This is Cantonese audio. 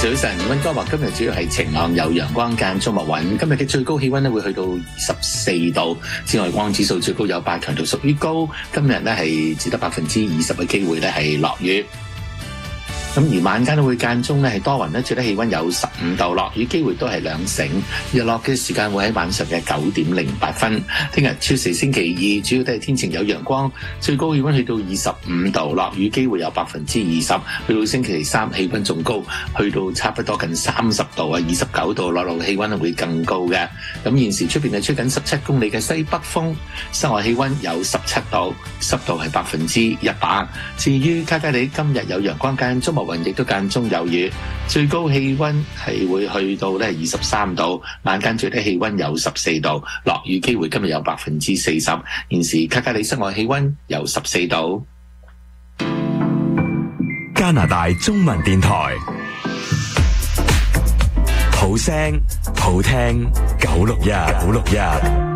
早晨，溫哥華今日主要係晴朗有陽光間中密雲。今日嘅最高氣溫咧會去到24度，紫外光指數最高有8，強度屬於高。今日咧係只得20%嘅機會咧係落雨。咁而晚間都會間中咧係多雲咧，最低氣溫有15度，落雨機會都係2成。日落嘅時間會喺晚上嘅9:08。聽日超時星期二，主要都係天晴有陽光，最高氣溫去到25度，落雨機會有20%。去到星期三氣溫仲高，去到差不多近30度啊，29度，落氣溫會更高嘅。咁現時出邊係吹緊17公里嘅西北風，室外氣溫有17度，濕度係100%。至於卡加里今日有陽光間中密雲，亦都間中有雨，最高氣溫係會去到咧23度，晚間最低氣溫有14度，落雨機會今日有40%。現時卡加里室外氣溫有14度。 加拿大中文電台，好聲好聽961。